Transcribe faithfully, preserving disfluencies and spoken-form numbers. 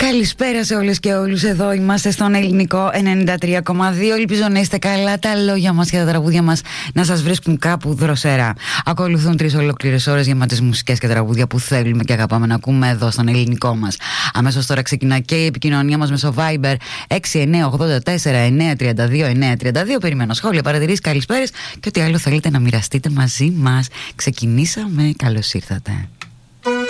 Καλησπέρα σε όλες και όλους. Εδώ είμαστε στον Ελληνικό ενενήντα τρία κόμμα δύο. Ελπίζω να είστε καλά. Τα λόγια μας και τα τραγούδια μας να σας βρίσκουν κάπου δροσερά. Ακολουθούν τρεις ολόκληρες ώρες γεμάτες μουσικές και τραγούδια που θέλουμε και αγαπάμε να ακούμε εδώ στον ελληνικό μας. Αμέσως τώρα ξεκινά και η επικοινωνία μας μέσω Viber έξι εννιά ογδόντα τέσσερα εννιά τριάντα δύο εννιά τριάντα δύο. Περιμένω σχόλια, παρατηρήσεις, καλησπέρες και ό,τι άλλο θέλετε να μοιραστείτε μαζί μας. Ξεκινήσαμε. Καλώς ήρθατε.